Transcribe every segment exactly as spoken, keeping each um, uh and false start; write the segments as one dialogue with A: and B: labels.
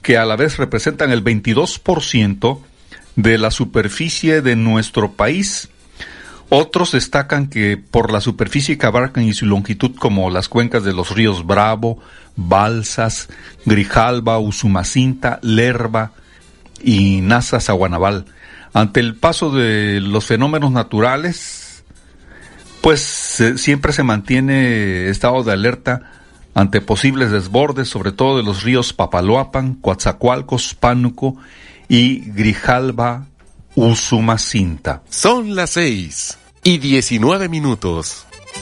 A: que a la vez representan el veintidós por ciento de la superficie de nuestro país. Otros destacan que por la superficie que abarcan y su longitud, como las cuencas de los ríos Bravo, Balsas, Grijalba, Usumacinta, Lerba y Nazas-Aguanaval. Ante el paso de los fenómenos naturales, pues eh, siempre se mantiene estado de alerta ante posibles desbordes, sobre todo de los ríos Papaloapan, Coatzacoalcos, Pánuco y Grijalba, Usumacinta.
B: Son las seis y diecinueve minutos.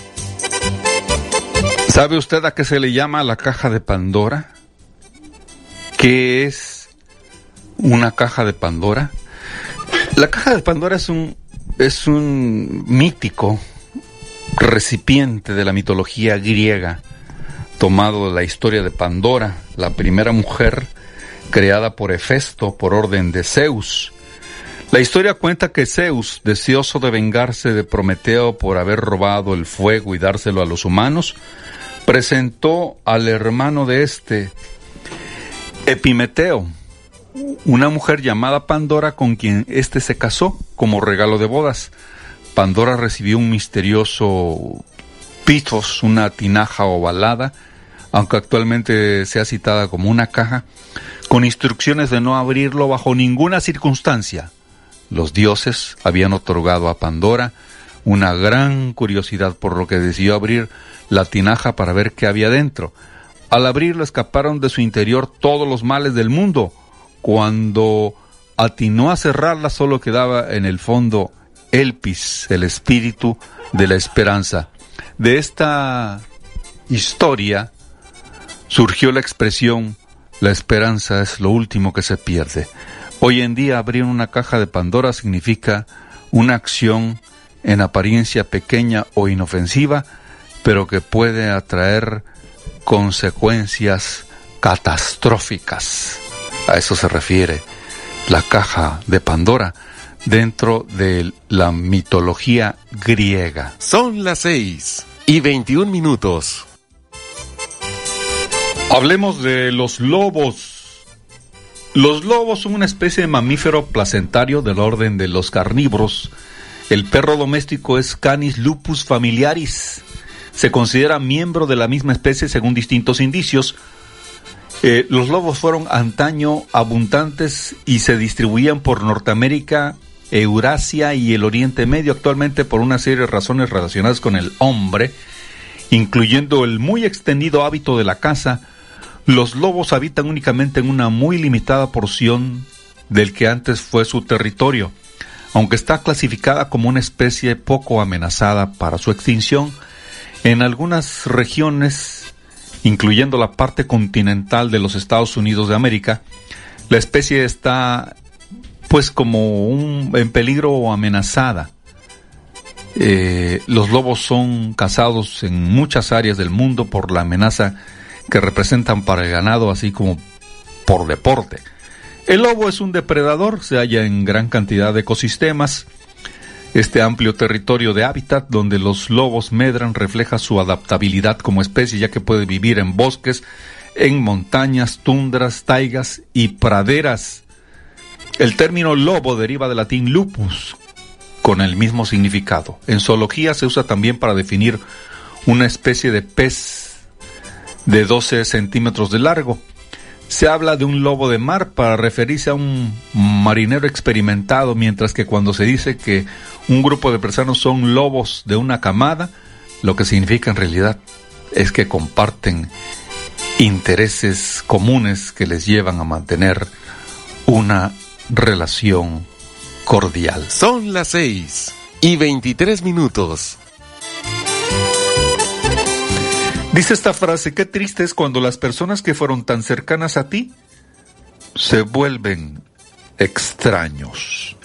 A: ¿Sabe usted a qué se le llama la caja de Pandora? ¿Qué es una caja de Pandora? La caja de Pandora es un, es un mítico recipiente de la mitología griega, tomado de la historia de Pandora, la primera mujer creada por Hefesto por orden de Zeus. La historia cuenta que Zeus, deseoso de vengarse de Prometeo por haber robado el fuego y dárselo a los humanos, presentó al hermano de este, Epimeteo, una mujer llamada Pandora con quien éste se casó como regalo de bodas. Pandora recibió un misterioso pithos, una tinaja ovalada, aunque actualmente sea citada como una caja, con instrucciones de no abrirlo bajo ninguna circunstancia. Los dioses habían otorgado a Pandora una gran curiosidad, por lo que decidió abrir la tinaja para ver qué había dentro. Al abrirlo escaparon de su interior todos los males del mundo. Cuando atinó a cerrarla, solo quedaba en el fondo Elpis, el espíritu de la esperanza. De esta historia surgió la expresión: la esperanza es lo último que se pierde. Hoy en día, abrir una caja de Pandora significa una acción en apariencia pequeña o inofensiva, pero que puede atraer consecuencias catastróficas. A eso se refiere la caja de Pandora dentro de la mitología griega.
B: Son las seis y veintiún minutos.
A: Hablemos de los lobos. Los lobos son una especie de mamífero placentario del orden de los carnívoros. El perro doméstico es Canis lupus familiaris. Se considera miembro de la misma especie según distintos indicios. Eh, los lobos fueron antaño abundantes y se distribuían por Norteamérica, Eurasia y el Oriente Medio. Actualmente, por una serie de razones relacionadas con el hombre, incluyendo el muy extendido hábito de la caza, los lobos habitan únicamente en una muy limitada porción del que antes fue su territorio. Aunque está clasificada como una especie poco amenazada para su extinción, en algunas regiones, incluyendo la parte continental de los Estados Unidos de América, la especie está pues como un, en peligro o amenazada. Eh, los lobos son cazados en muchas áreas del mundo por la amenaza que representan para el ganado, así como por deporte. El lobo es un depredador, se halla en gran cantidad de ecosistemas. Este amplio territorio de hábitat donde los lobos medran refleja su adaptabilidad como especie, ya que puede vivir en bosques, en montañas, tundras, taigas y praderas. El término lobo deriva del latín lupus, con el mismo significado. En zoología se usa también para definir una especie de pez de doce centímetros de largo. Se habla de un lobo de mar para referirse a un marinero experimentado, mientras que cuando se dice que un grupo de personas son lobos de una camada, lo que significa en realidad es que comparten intereses comunes que les llevan a mantener una relación cordial.
B: Son las seis y veintitrés minutos.
A: Dice esta frase: qué triste es cuando las personas que fueron tan cercanas a ti se vuelven extraños.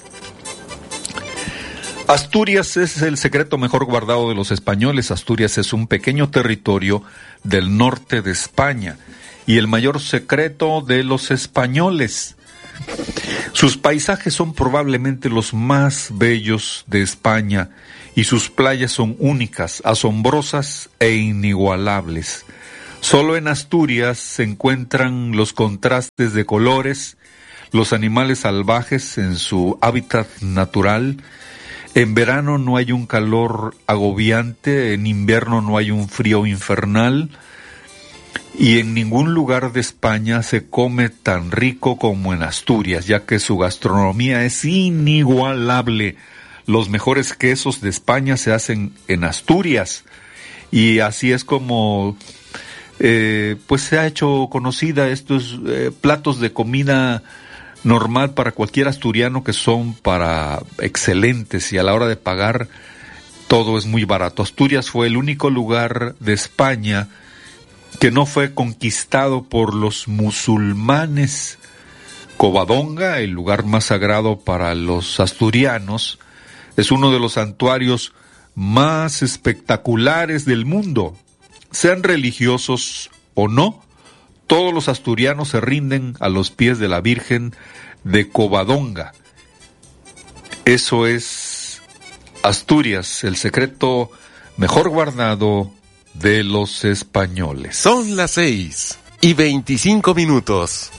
A: Asturias es el secreto mejor guardado de los españoles. Asturias es un pequeño territorio del norte de España y el mayor secreto de los españoles. Sus paisajes son probablemente los más bellos de España y sus playas son únicas, asombrosas e inigualables. Solo en Asturias se encuentran los contrastes de colores, los animales salvajes en su hábitat natural. En verano no hay un calor agobiante, en invierno no hay un frío infernal, y en ningún lugar de España se come tan rico como en Asturias, ya que su gastronomía es inigualable. Los mejores quesos de España se hacen en Asturias, y así es como eh, pues se ha hecho conocida estos eh, platos de comida normal para cualquier asturiano, que son para excelentes, y a la hora de pagar todo es muy barato. Asturias fue el único lugar de España que no fue conquistado por los musulmanes. Covadonga, el lugar más sagrado para los asturianos, es uno de los santuarios más espectaculares del mundo. Sean religiosos o no, todos los asturianos se rinden a los pies de la Virgen de Covadonga. Eso es Asturias, el secreto mejor guardado de los españoles.
B: Son las seis y veinticinco minutos.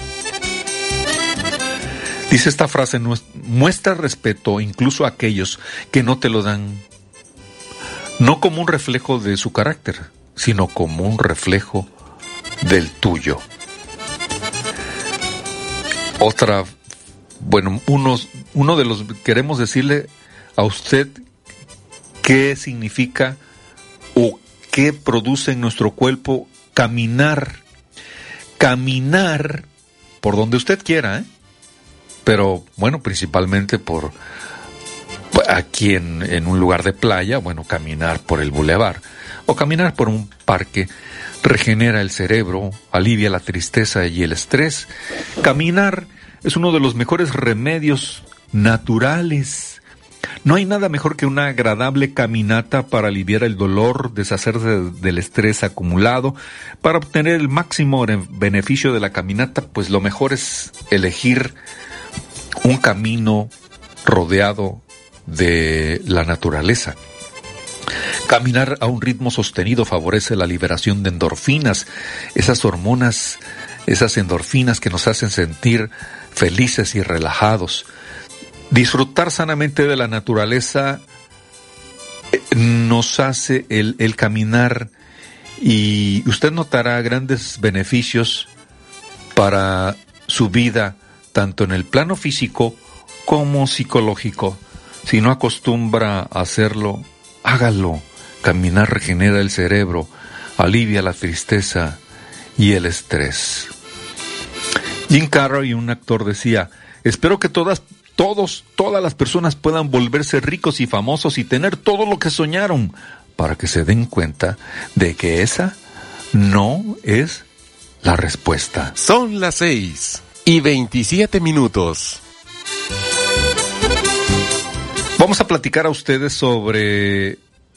A: Dice esta frase: muestra respeto incluso a aquellos que no te lo dan, no como un reflejo de su carácter, sino como un reflejo del tuyo. Otra, bueno, unos, uno de los, queremos decirle a usted qué significa o qué produce en nuestro cuerpo caminar. Caminar por donde usted quiera, ¿eh? Pero, bueno, principalmente por aquí en, en un lugar de playa, bueno, caminar por el bulevar o caminar por un parque regenera el cerebro, alivia la tristeza y el estrés. Caminar es uno de los mejores remedios naturales. No hay nada mejor que una agradable caminata para aliviar el dolor, deshacerse del estrés acumulado. Para obtener el máximo beneficio de la caminata, pues lo mejor es elegir un camino rodeado de la naturaleza. Caminar a un ritmo sostenido favorece la liberación de endorfinas, esas hormonas, esas endorfinas que nos hacen sentir felices y relajados. Disfrutar sanamente de la naturaleza nos hace el, el caminar, y usted notará grandes beneficios para su vida, tanto en el plano físico como psicológico. Si no acostumbra a hacerlo, hágalo. Caminar regenera el cerebro, alivia la tristeza y el estrés. Jim Carrey, un actor, decía: espero que todas, todos, todas las personas puedan volverse ricos y famosos y tener todo lo que soñaron, para que se den cuenta de que esa no es la respuesta.
B: Son las seis y veintisiete minutos.
A: Vamos a platicar a ustedes sobre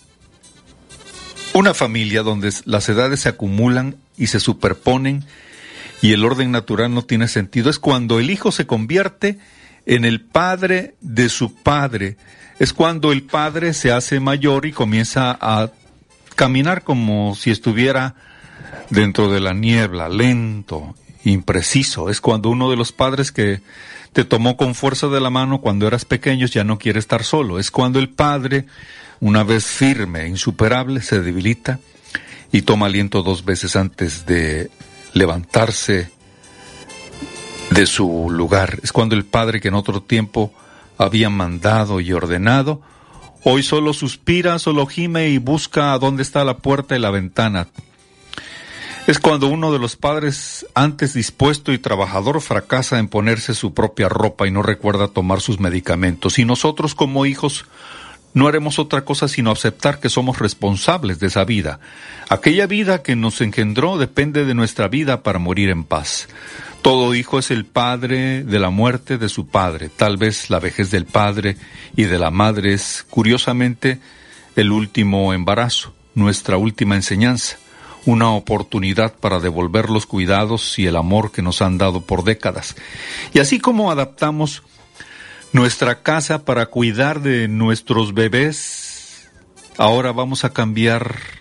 A: una familia donde las edades se acumulan y se superponen y el orden natural no tiene sentido. Es cuando el hijo se convierte en el padre de su padre. Es cuando el padre se hace mayor y comienza a caminar como si estuviera dentro de la niebla, lento, impreciso. Es cuando uno de los padres que te tomó con fuerza de la mano cuando eras pequeño ya no quiere estar solo. Es cuando el padre, una vez firme e insuperable, se debilita y toma aliento dos veces antes de levantarse de su lugar. Es cuando el padre que en otro tiempo había mandado y ordenado, hoy solo suspira, solo gime y busca a dónde está la puerta y la ventana. Es cuando uno de los padres, antes dispuesto y trabajador, fracasa en ponerse su propia ropa y no recuerda tomar sus medicamentos. Y nosotros, como hijos, no haremos otra cosa sino aceptar que somos responsables de esa vida. Aquella vida que nos engendró depende de nuestra vida para morir en paz. Todo hijo es el padre de la muerte de su padre. Tal vez la vejez del padre y de la madre es, curiosamente, el último embarazo, nuestra última enseñanza. Una oportunidad para devolver los cuidados y el amor que nos han dado por décadas. Y así como adaptamos nuestra casa para cuidar de nuestros bebés, ahora vamos a cambiar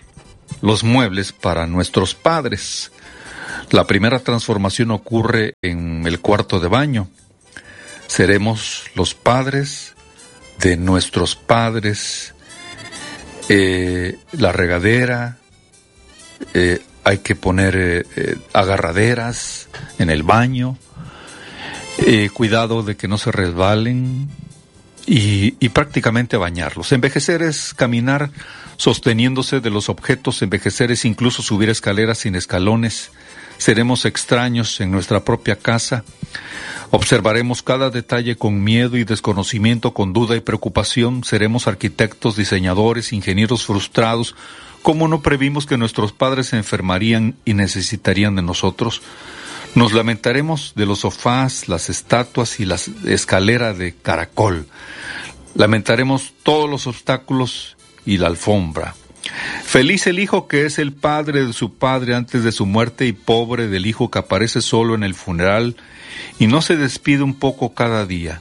A: los muebles para nuestros padres. La primera transformación ocurre en el cuarto de baño. Seremos los padres de nuestros padres. Eh, la regadera, eh, hay que poner eh, eh, agarraderas en el baño, eh, cuidado de que no se resbalen y, y prácticamente bañarlos. Envejecer es caminar sosteniéndose de los objetos, envejecer es incluso subir escaleras sin escalones. Seremos extraños en nuestra propia casa. Observaremos cada detalle con miedo y desconocimiento, con duda y preocupación. Seremos arquitectos, diseñadores, ingenieros frustrados. ¿Cómo no previmos que nuestros padres se enfermarían y necesitarían de nosotros? Nos lamentaremos de los sofás, las estatuas y la escalera de caracol. Lamentaremos todos los obstáculos y la alfombra. Feliz el hijo que es el padre de su padre antes de su muerte, y pobre del hijo que aparece solo en el funeral y no se despide un poco cada día,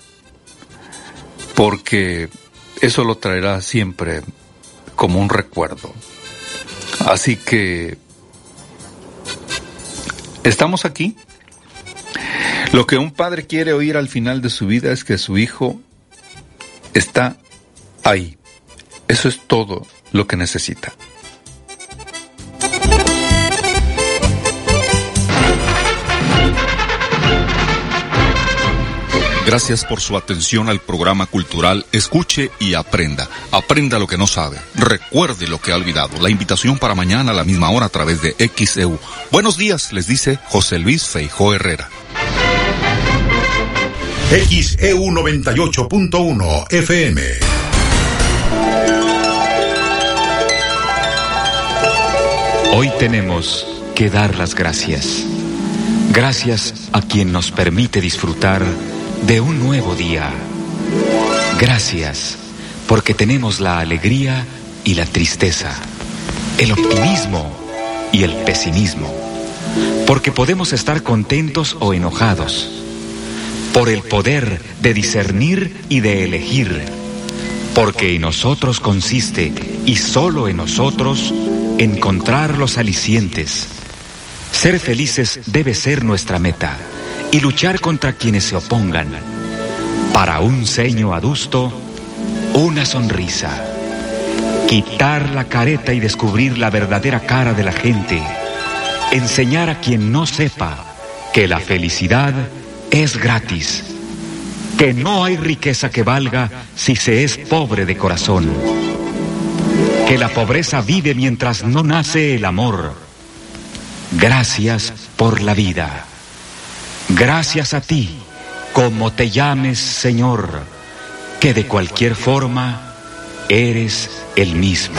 A: porque eso lo traerá siempre como un recuerdo. Así que estamos aquí. Lo que un padre quiere oír al final de su vida es que su hijo está ahí. Eso es todo lo que necesita.
C: Gracias por su atención al programa cultural Escuche y Aprenda. Aprenda lo que no sabe. Recuerde lo que ha olvidado. La invitación para mañana a la misma hora a través de X E U. Buenos días, les dice José Luis Feijó Herrera.
D: X E U noventa y ocho punto uno F M.
E: Hoy tenemos que dar las gracias. Gracias a quien nos permite disfrutar de un nuevo día. Gracias porque tenemos la alegría y la tristeza, el optimismo y el pesimismo, porque podemos estar contentos o enojados, por el poder de discernir y de elegir, porque en nosotros consiste, y solo en nosotros, encontrar los alicientes. Ser felices debe ser nuestra meta, y luchar contra quienes se opongan. Para un ceño adusto, una sonrisa. Quitar la careta y descubrir la verdadera cara de la gente. Enseñar a quien no sepa que la felicidad es gratis. Que no hay riqueza que valga si se es pobre de corazón. Que la pobreza vive mientras no nace el amor. Gracias por la vida. Gracias a ti, como te llames, Señor, que de cualquier forma eres el mismo.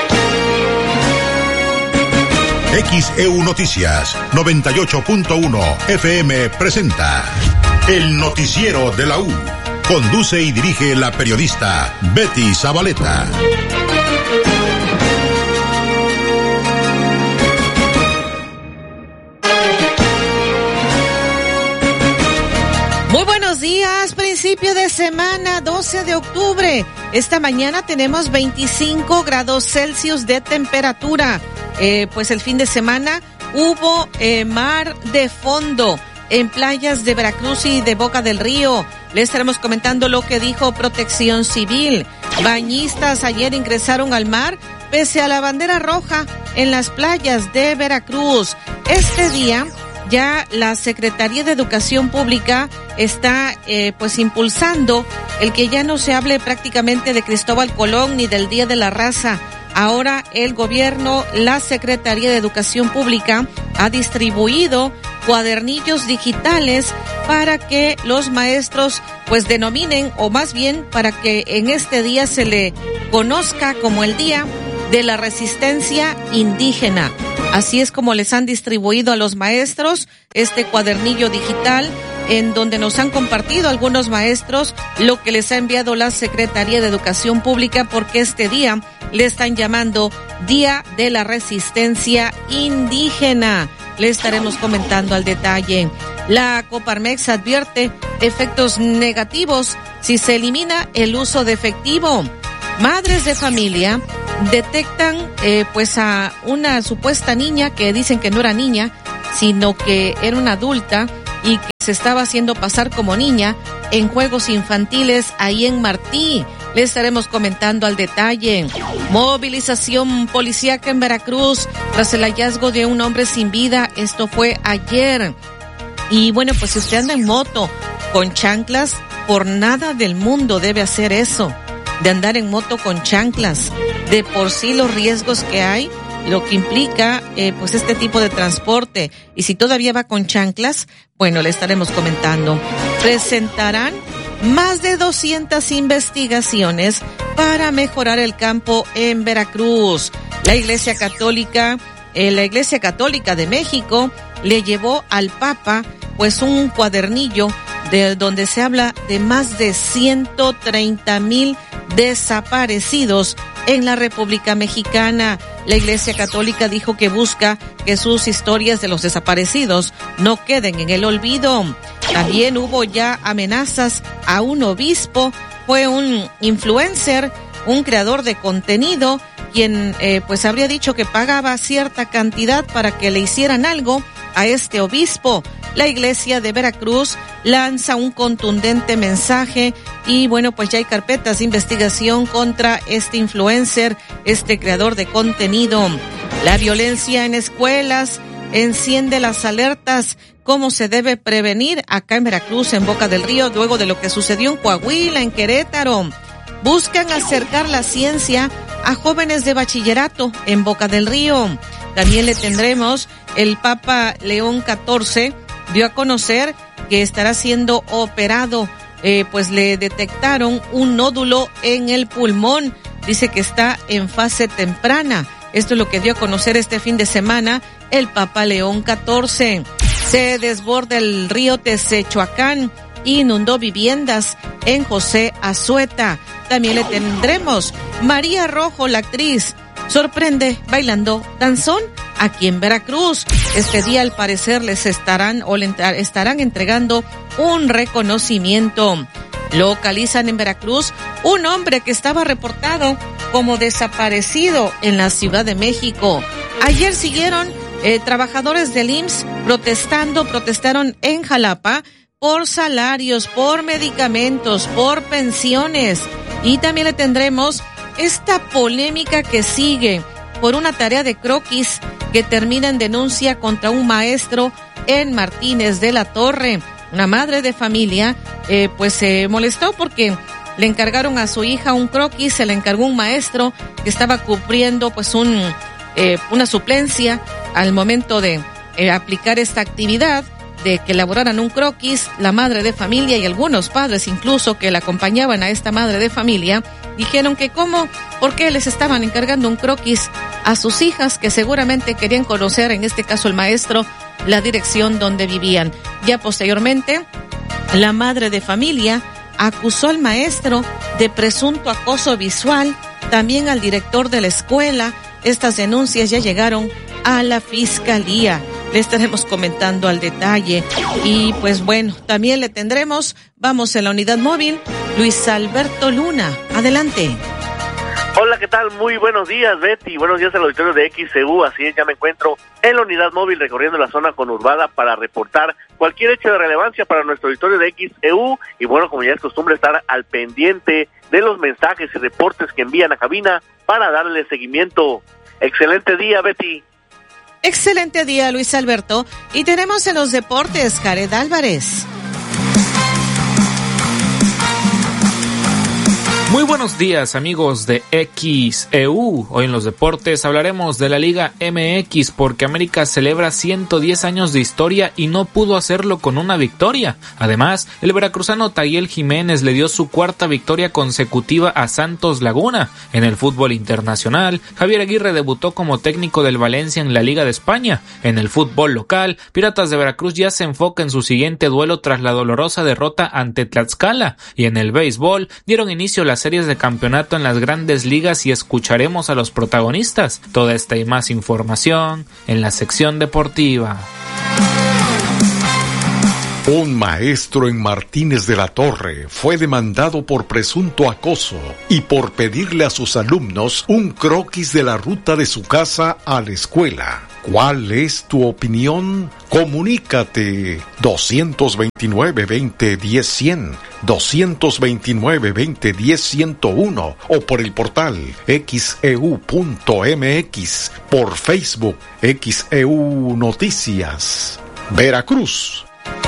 D: X E U Noticias noventa y ocho punto uno F M presenta El Noticiero de la U. Conduce y dirige la periodista Betty Zabaleta.
F: Muy buenos días, principio de semana, doce de octubre. Esta mañana tenemos veinticinco grados Celsius de temperatura. Eh, pues el fin de semana hubo eh, mar de fondo en playas de Veracruz y de Boca del Río. Les estaremos comentando lo que dijo Protección Civil. Bañistas ayer ingresaron al mar pese a la bandera roja en las playas de Veracruz. Este día ya la Secretaría de Educación Pública está eh, pues impulsando el que ya no se hable prácticamente de Cristóbal Colón ni del Día de la Raza. Ahora el gobierno, la Secretaría de Educación Pública ha distribuido cuadernillos digitales para que los maestros pues denominen, o más bien para que en este día se le conozca como el Día de la Resistencia Indígena. Así es como les han distribuido a los maestros este cuadernillo digital, en donde nos han compartido algunos maestros lo que les ha enviado la Secretaría de Educación Pública, porque este día le están llamando Día de la Resistencia Indígena. Le estaremos comentando al detalle. La Coparmex advierte efectos negativos si se elimina el uso de efectivo. Madres de familia detectan eh, pues a una supuesta niña que dicen que no era niña, sino que era una adulta y que se estaba haciendo pasar como niña en juegos infantiles ahí en Martí. Le estaremos comentando al detalle. Movilización policíaca en Veracruz tras el hallazgo de un hombre sin vida. Esto fue ayer. Y bueno, pues si usted anda en moto con chanclas, por nada del mundo debe hacer eso, de andar en moto con chanclas. De por sí los riesgos que hay, lo que implica eh, pues este tipo de transporte. Y si todavía va con chanclas, bueno, le estaremos comentando. Presentarán más de doscientas investigaciones para mejorar el campo en Veracruz. La Iglesia Católica, eh, la Iglesia Católica de México le llevó al Papa pues un cuadernillo de donde se habla de más de ciento treinta mil desaparecidos en la República Mexicana. La Iglesia Católica dijo que busca que sus historias de los desaparecidos no queden en el olvido. También hubo ya amenazas a un obispo, fue un influencer, un creador de contenido, quien eh, pues habría dicho que pagaba cierta cantidad para que le hicieran algo a este obispo. La Iglesia de Veracruz lanza un contundente mensaje y bueno, pues ya hay carpetas de investigación contra este influencer, este creador de contenido. La violencia en escuelas enciende las alertas. ¿Cómo se debe prevenir acá en Veracruz, en Boca del Río, luego de lo que sucedió en Coahuila, en Querétaro? Buscan acercar la ciencia a jóvenes de bachillerato en Boca del Río. También le tendremos, el Papa León catorce dio a conocer que estará siendo operado, eh, pues le detectaron un nódulo en el pulmón. Dice que está en fase temprana. Esto es lo que dio a conocer este fin de semana el Papa León catorce. Se desborda el río Tezechuacán, inundó viviendas en José Azueta. También le tendremos María Rojo, la actriz, sorprende bailando danzón aquí en Veracruz. Este día al parecer les estarán o le estarán entregando un reconocimiento. Localizan en Veracruz un hombre que estaba reportado como desaparecido en la Ciudad de México. Ayer siguieron eh, trabajadores del I M S S protestando, protestaron en Jalapa por salarios, por medicamentos, por pensiones. Y también le tendremos esta polémica que sigue por una tarea de croquis que termina en denuncia contra un maestro en Martínez de la Torre. Una madre de familia eh, pues se molestó porque le encargaron a su hija un croquis, se le encargó un maestro que estaba cubriendo pues un eh, una suplencia al momento de eh, aplicar esta actividad de que elaboraran un croquis. La madre de familia y algunos padres incluso que la acompañaban a esta madre de familia dijeron que cómo, por qué les estaban encargando un croquis a sus hijas que seguramente querían conocer, en este caso el maestro, la dirección donde vivían. Ya posteriormente, la madre de familia acusó al maestro de presunto acoso visual, también al director de la escuela. Estas denuncias ya llegaron a la fiscalía. Le estaremos comentando al detalle. Y pues bueno, también le tendremos, vamos en la unidad móvil, Luis Alberto Luna. Adelante.
G: Hola, ¿qué tal? Muy buenos días, Betty. Buenos días al auditorio de X C U. Así es, ya me encuentro en la unidad móvil recorriendo la zona conurbada para reportar cualquier hecho de relevancia para nuestro auditorio de X C U. Y bueno, como ya es costumbre, estar al pendiente de los mensajes y reportes que envían a cabina para darle seguimiento. Excelente día, Betty.
F: Excelente día, Luis Alberto. Y tenemos en los deportes, Jared Álvarez.
H: Muy buenos días, amigos de X E U. Hoy en los deportes hablaremos de la Liga M X porque América celebra ciento diez años de historia y no pudo hacerlo con una victoria. Además, el veracruzano Taguiel Jiménez le dio su cuarta victoria consecutiva a Santos Laguna. En el fútbol internacional, Javier Aguirre debutó como técnico del Valencia en la Liga de España. En el fútbol local, Piratas de Veracruz ya se enfoca en su siguiente duelo tras la dolorosa derrota ante Tlaxcala. Y en el béisbol, dieron inicio las series de campeonato en las grandes ligas y escucharemos a los protagonistas. Toda esta y más información en la sección deportiva.
I: Un maestro en Martínez de la Torre fue demandado por presunto acoso y por pedirle a sus alumnos un croquis de la ruta de su casa a la escuela. ¿Cuál es tu opinión? Comunícate dos veintinueve, veinte, diez, cien, dos veintinueve, veinte, diez, ciento uno o por el portal x e u punto m x, por Facebook X E U Noticias. Veracruz.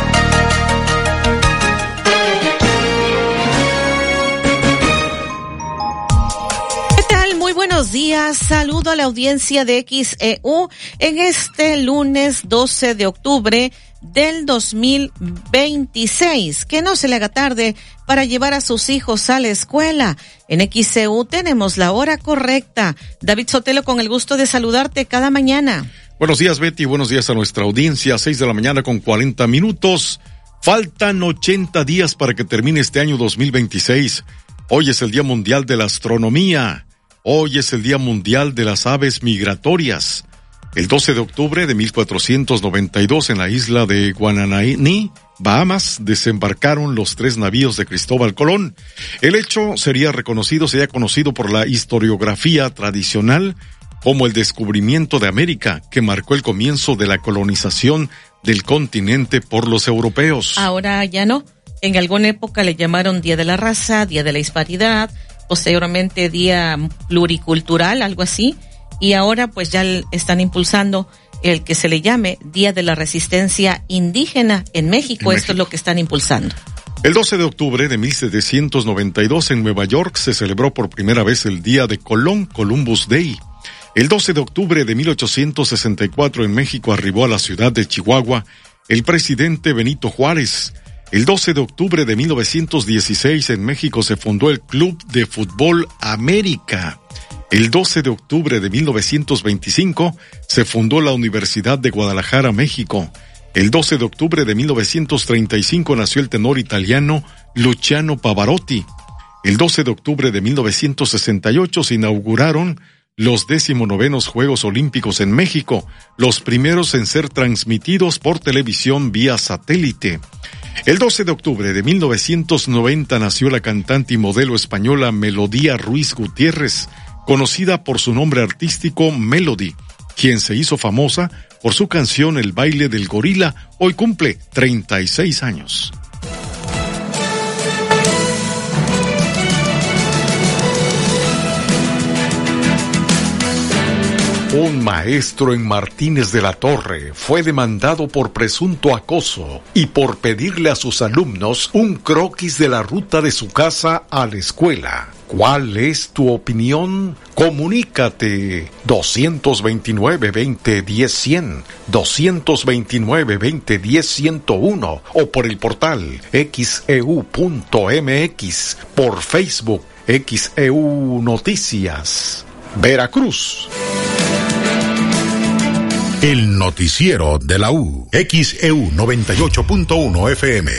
F: Buenos días, saludo a la audiencia de X E U en este lunes doce de octubre del dos mil veintiséis. Que no se le haga tarde para llevar a sus hijos a la escuela. En X E U tenemos la hora correcta. David Sotelo, con el gusto de saludarte cada mañana.
C: Buenos días, Betty, buenos días a nuestra audiencia, seis de la mañana con cuarenta minutos. Faltan ochenta días para que termine este año dos mil veintiséis. Hoy es el Día Mundial de la Astronomía. Hoy es el Día Mundial de las Aves Migratorias. El doce de octubre de mil cuatrocientos noventa y dos, en la isla de Guanahani, Bahamas, desembarcaron los tres navíos de Cristóbal Colón. El hecho sería reconocido, sería conocido por la historiografía tradicional como el descubrimiento de América, que marcó el comienzo de la colonización del continente por los europeos.
F: Ahora ya no. En alguna época le llamaron Día de la Raza, Día de la Hispanidad, posteriormente Día Pluricultural, algo así, y ahora pues ya están impulsando el que se le llame Día de la Resistencia Indígena en México. En Esto México. Es lo que están impulsando.
C: El doce de octubre de mil setecientos noventa y dos en Nueva York se celebró por primera vez el Día de Colón, Columbus Day. El doce de octubre de mil ochocientos sesenta y cuatro en México arribó a la ciudad de Chihuahua el presidente Benito Juárez. El doce de octubre de mil novecientos dieciséis en México se fundó el Club de Fútbol América. El doce de octubre de mil novecientos veinticinco se fundó la Universidad de Guadalajara, México. El doce de octubre de mil novecientos treinta y cinco nació el tenor italiano Luciano Pavarotti. El doce de octubre de mil novecientos sesenta y ocho se inauguraron los decimonovenos Juegos Olímpicos en México, los primeros en ser transmitidos por televisión vía satélite. El doce de octubre de mil novecientos noventa nació la cantante y modelo española Melodía Ruiz Gutiérrez, conocida por su nombre artístico Melody, quien se hizo famosa por su canción El baile del gorila. Hoy cumple treinta y seis años.
I: Un maestro en Martínez de la Torre fue demandado por presunto acoso y por pedirle a sus alumnos un croquis de la ruta de su casa a la escuela. ¿Cuál es tu opinión? Comunícate dos veintinueve, veinte, diez, cien, dos veintinueve, veinte, diez, ciento uno o por el portal x e u punto m x, por Facebook X E U Noticias. Veracruz.
D: El noticiero de la U. X E U noventa y ocho punto uno F M.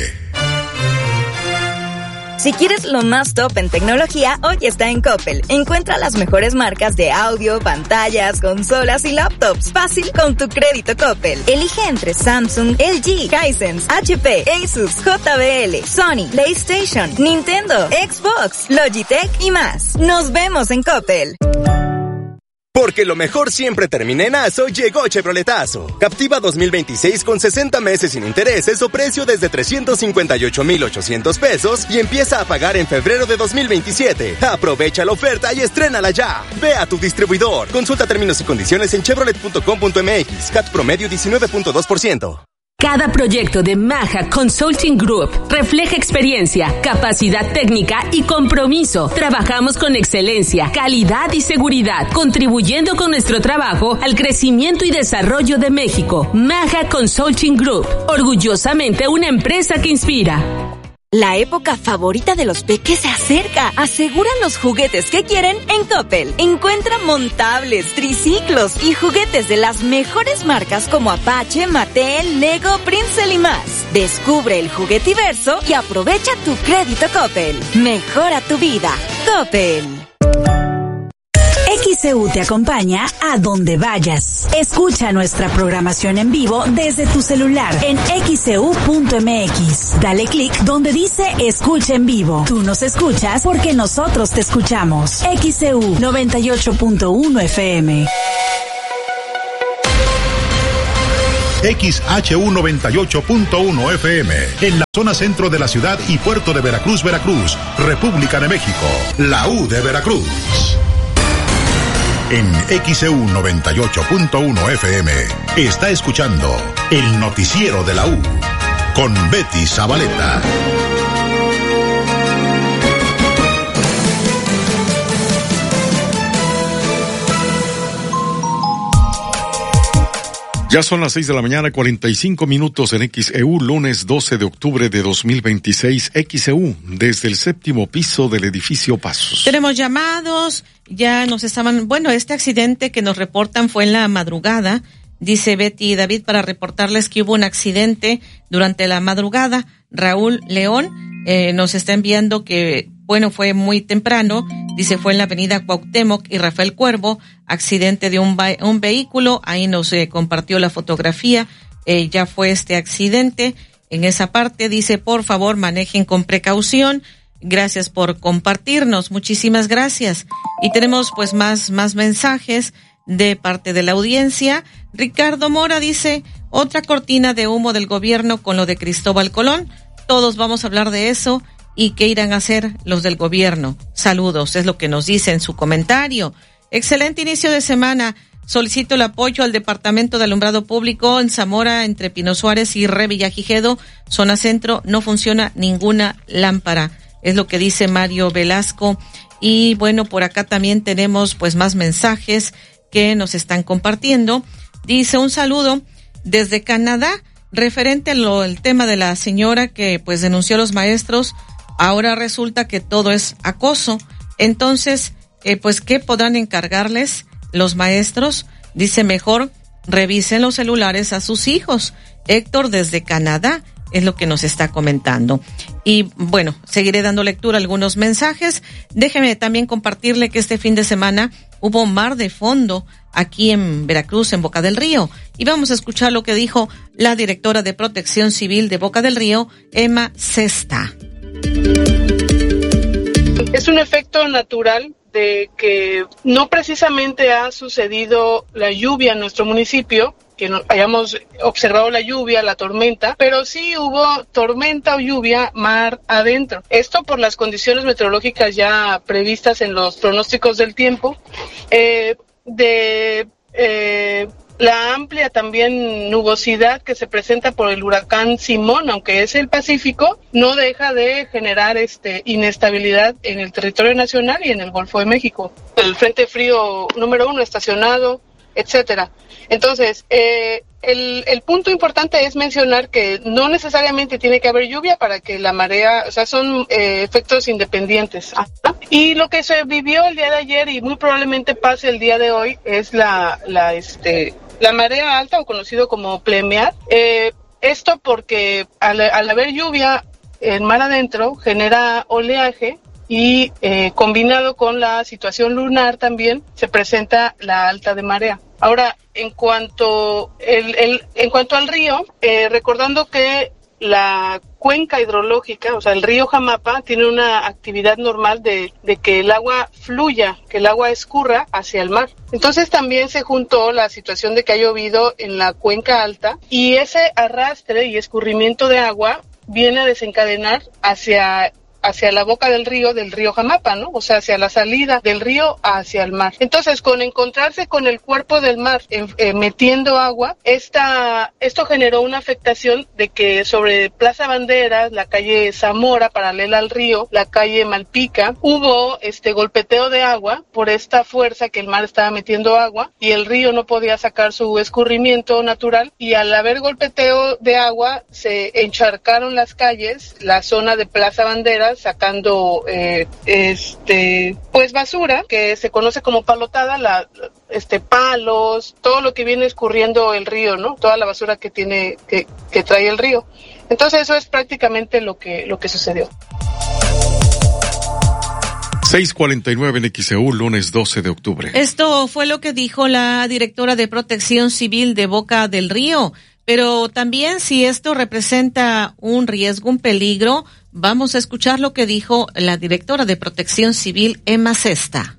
J: Si quieres lo más top en tecnología, hoy está en Coppel. Encuentra las mejores marcas de audio, pantallas, consolas y laptops. Fácil con tu crédito Coppel. Elige entre Samsung, L G, Hisense, H P, Asus, J B L, Sony, PlayStation, Nintendo, Xbox, Logitech y más. Nos vemos en Coppel.
K: Porque lo mejor siempre termina en Aso, llegó Chevroletazo. Captiva dos mil veintiséis con sesenta meses sin intereses o precio desde trescientos cincuenta y ocho mil ochocientos pesos y empieza a pagar en febrero de dos mil veintisiete. Aprovecha la oferta y estrénala ya. Ve a tu distribuidor. Consulta términos y condiciones en chevrolet punto com punto m x. C A T promedio diecinueve punto dos por ciento.
L: Cada proyecto de Maja Consulting Group refleja experiencia, capacidad técnica y compromiso. Trabajamos con excelencia, calidad y seguridad, contribuyendo con nuestro trabajo al crecimiento y desarrollo de México. Maja Consulting Group, orgullosamente una empresa que inspira.
J: La época favorita de los peques se acerca. Aseguran los juguetes que quieren en Coppel. Encuentra montables, triciclos y juguetes de las mejores marcas como Apache, Mattel, Lego, Princeton y más. Descubre el juguetiverso y aprovecha tu crédito Coppel. Mejora tu vida. Coppel.
L: X
M: X E U te acompaña a donde vayas. Escucha nuestra programación en vivo desde tu celular en X E U punto M X. Dale clic donde dice Escucha en vivo. Tú nos escuchas porque nosotros te escuchamos. X E U noventa y ocho punto uno F M.
D: X H U noventa y ocho punto uno F M, en la zona centro de la ciudad y puerto de Veracruz, Veracruz, República de México, la U de Veracruz. En X E U noventa y ocho punto uno F M, está escuchando el noticiero de la U, con Betty Zabaleta.
I: Ya son las seis de la mañana, cuarenta y cinco minutos en X E U, lunes doce de octubre de dos mil veintiséis, X E U, desde el séptimo piso del edificio Pasos.
F: Tenemos llamados, ya nos estaban, bueno, este accidente que nos reportan fue en la madrugada, dice Betty y David, para reportarles que hubo un accidente durante la madrugada. Raúl León eh, nos está enviando que, bueno, fue muy temprano, dice fue en la avenida Cuauhtémoc y Rafael Cuervo, accidente de un, va- un vehículo, ahí nos eh, compartió la fotografía, eh, ya fue este accidente, en esa parte dice por favor manejen con precaución, gracias por compartirnos, muchísimas gracias. Y tenemos pues más, más mensajes de parte de la audiencia. Ricardo Mora dice, otra cortina de humo del gobierno con lo de Cristóbal Colón, todos vamos a hablar de eso. ¿Y qué irán a hacer los del gobierno? Saludos, es lo que nos dice en su comentario. Excelente inicio de semana. Solicito el apoyo al Departamento de Alumbrado Público en Zamora, entre Pino Suárez y Revillagigedo, zona centro, no funciona ninguna lámpara. Es lo que dice Mario Velasco. Y bueno, por acá también tenemos pues más mensajes que nos están compartiendo. Dice un saludo desde Canadá, referente al tema de la señora que pues denunció a los maestros. Ahora resulta que todo es acoso. Entonces, eh, pues, ¿qué podrán encargarles los maestros? Dice, mejor revisen los celulares a sus hijos. Héctor desde Canadá es lo que nos está comentando. Y bueno, seguiré dando lectura a algunos mensajes. Déjeme también compartirle que este fin de semana hubo mar de fondo aquí en Veracruz, en Boca del Río. Y vamos a escuchar lo que dijo la directora de Protección Civil de Boca del Río, Emma Cesta.
N: Es un efecto natural de que no precisamente ha sucedido la lluvia en nuestro municipio, que no hayamos observado la lluvia, la tormenta, pero sí hubo tormenta o lluvia mar adentro. Esto por las condiciones meteorológicas ya previstas en los pronósticos del tiempo, eh, de eh, la amplia también nubosidad que se presenta por el huracán Simón, aunque es el Pacífico, no deja de generar este inestabilidad en el territorio nacional y en el Golfo de México. El Frente Frío número uno estacionado, etcétera. Entonces, eh, el, el punto importante es mencionar que no necesariamente tiene que haber lluvia para que la marea, o sea, son eh, efectos independientes. Ajá. Y lo que se vivió el día de ayer y muy probablemente pase el día de hoy es la, la, este, la marea alta, o conocido como plemear. Eh, esto porque al, al haber lluvia en mar adentro genera oleaje. Y eh, combinado con la situación lunar también se presenta la alta de marea. Ahora, en cuanto el, el en cuanto al río, eh, recordando que la cuenca hidrológica, o sea, el río Jamapa, tiene una actividad normal de, de que el agua fluya, que el agua escurra hacia el mar. Entonces también se juntó la situación de que ha llovido en la cuenca alta y ese arrastre y escurrimiento de agua viene a desencadenar hacia hacia la boca del río, del río Jamapa, ¿no? O sea, hacia la salida del río hacia el mar. Entonces, con encontrarse con el cuerpo del mar eh, eh, metiendo agua, esta, esto generó una afectación de que sobre Plaza Banderas, la calle Zamora, paralela al río, la calle Malpica, hubo este golpeteo de agua por esta fuerza que el mar estaba metiendo agua y el río no podía sacar su escurrimiento natural, y al haber golpeteo de agua se encharcaron las calles, la zona de Plaza Banderas, sacando eh, este pues basura que se conoce como palotada, la este palos, todo lo que viene escurriendo el río, ¿no? Toda la basura que tiene que, que trae el río. Entonces eso es prácticamente lo que lo que sucedió.
I: seis cuarenta y nueve en X E U, lunes doce de octubre.
F: Esto fue lo que dijo la directora de Protección Civil de Boca del Río. Pero también si esto representa un riesgo, un peligro, vamos a escuchar lo que dijo la directora de Protección Civil, Emma Cesta.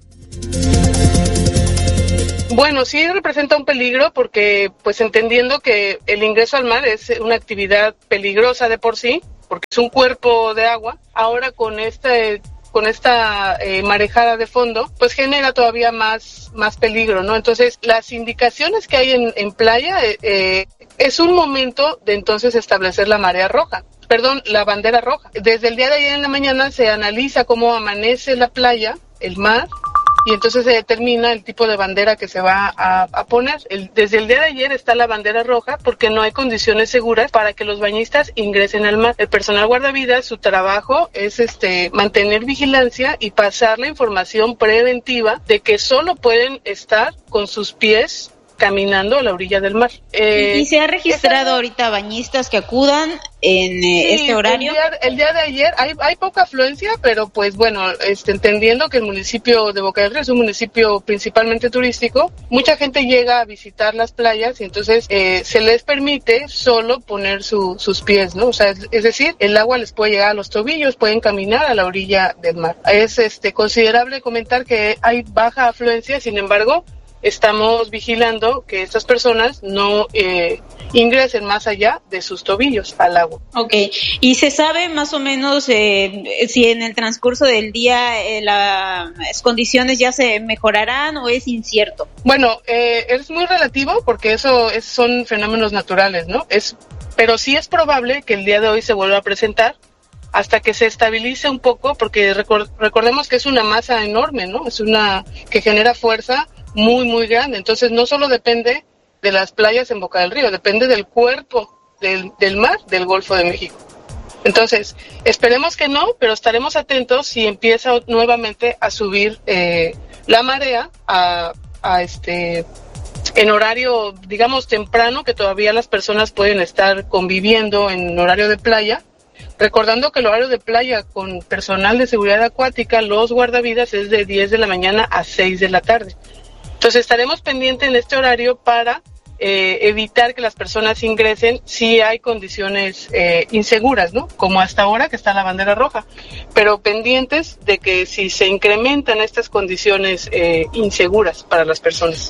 N: Bueno, sí representa un peligro porque, pues entendiendo que el ingreso al mar es una actividad peligrosa de por sí, porque es un cuerpo de agua, ahora con este... con esta eh, marejada de fondo, pues genera todavía más, más peligro, ¿no? Entonces, las indicaciones que hay en, en playa, eh, eh, es un momento de entonces establecer la marea roja, perdón, la bandera roja. Desde el día de ayer en la mañana se analiza cómo amanece la playa, el mar, y entonces se determina el tipo de bandera que se va a, a poner. El, desde el día de ayer está la bandera roja porque no hay condiciones seguras para que los bañistas ingresen al mar. El personal guardavidas, su trabajo es este mantener vigilancia y pasar la información preventiva de que solo pueden estar con sus pies caminando a la orilla del mar.
O: Eh, ¿Y se ha registrado esta... ahorita bañistas que acudan en eh, sí, este horario?
N: El día, el día de ayer hay, hay poca afluencia, pero pues bueno, este, entendiendo que el municipio de Boca del Río es un municipio principalmente turístico, mucha gente llega a visitar las playas y entonces eh, se les permite solo poner su, sus pies, ¿no? O sea, es, es decir, el agua les puede llegar a los tobillos, pueden caminar a la orilla del mar. Es este considerable comentar que hay baja afluencia, sin embargo, estamos vigilando que estas personas no eh, ingresen más allá de sus tobillos al agua.
O: Ok, ¿y se sabe más o menos eh, si en el transcurso del día eh, las condiciones ya se mejorarán o es incierto?
N: Bueno, eh, es muy relativo porque eso es, son fenómenos naturales, ¿no? Es, pero sí es probable que el día de hoy se vuelva a presentar hasta que se estabilice un poco, porque record, recordemos que es una masa enorme, ¿no? Es una que genera fuerza muy, muy grande. Entonces, no solo depende de las playas en Boca del Río, depende del cuerpo del, del mar del Golfo de México. Entonces, esperemos que no, pero estaremos atentos si empieza nuevamente a subir eh, la marea a, a este en horario, digamos, temprano, que todavía las personas pueden estar conviviendo en horario de playa. Recordando que el horario de playa con personal de seguridad acuática, los guardavidas, es de diez de la mañana a seis de la tarde. Entonces estaremos pendientes en este horario para eh, evitar que las personas ingresen si hay condiciones eh, inseguras, ¿no? Como hasta ahora que está la bandera roja, pero pendientes de que si se incrementan estas condiciones eh, inseguras para las personas.